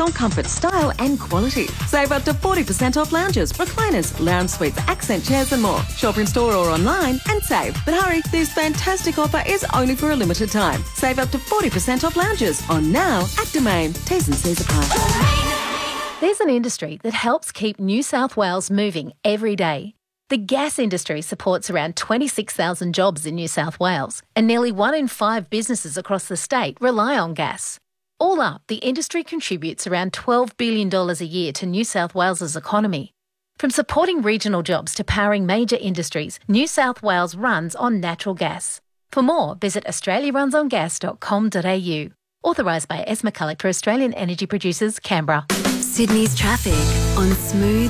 on comfort, style and quality. Save up to 40% off lounges, recliners, lounge suites, accent chairs and more. Shop in store or online and save. But hurry, this fantastic offer is only for a limited time. Save up to 40% off lounges on now at Domain. T's and C's apply. There's an industry that helps keep New South Wales moving every day. The gas industry supports around 26,000 jobs in New South Wales, and nearly 1 in 5 businesses across the state rely on gas. All up, the industry contributes around $12 billion a year to New South Wales's economy. From supporting regional jobs to powering major industries, New South Wales runs on natural gas. For more, visit australiarunsongas.com.au. Authorised by S. McCulloch for Australian Energy Producers, Canberra. Sydney's traffic on Smooth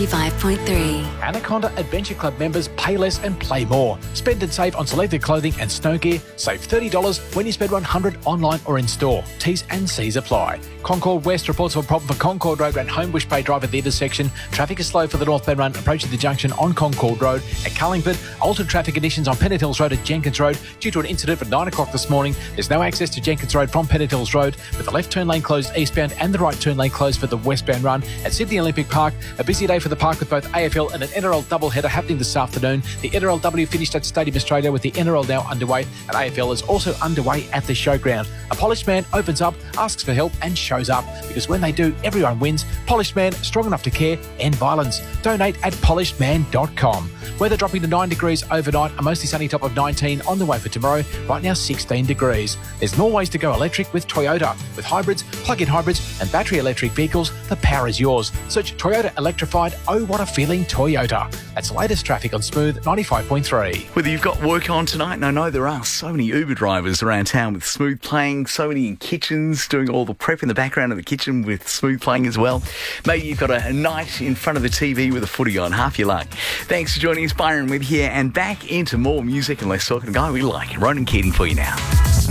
95.3. Anaconda Adventure Club members pay less and play more. Spend and save on selected clothing and snow gear. Save $30 when you spend $100 online or in store. T's and C's apply. Concord West reports of a problem for Concord Road and Homebush Bay Drive at the intersection. Traffic is slow for the northbound run approaching the junction on Concord Road. At Carlingford, altered traffic conditions on Pennant Hills Road at Jenkins Road due to an incident at 9 o'clock this morning. There's no access to Jenkins Road from Pennant Hills Road, with the left turn lane closed eastbound and the right turn lane closed for the westbound run. At Sydney Olympic Park, a busy day for the park with both AFL and an NRL doubleheader happening this afternoon. The NRLW finished at Stadium Australia with the NRL now underway, and AFL is also underway at the showground. A polished man opens up, asks for help and shows up, because when they do, everyone wins. Polished Man, strong enough to care, end violence. Donate at polishedman.com. Weather dropping to 9 degrees overnight, a mostly sunny top of 19 on the way for tomorrow. Right now 16 degrees. There's more ways to go electric with Toyota. With hybrids, plug-in hybrids and battery electric vehicles, the power is yours. Search Toyota Electrified. Oh, what a feeling, Toyota. That's the latest traffic on Smooth 95.3. Whether you've got work on tonight, and I know there are so many Uber drivers around town with Smooth playing, so many in kitchens doing all the prep in the background of the kitchen with Smooth playing as well. Maybe you've got a night in front of the TV with a footy on, half your luck. Thanks for joining us, Byron Webb here, and back into more music and less talking. Guy we like, Ronan Keating for you now.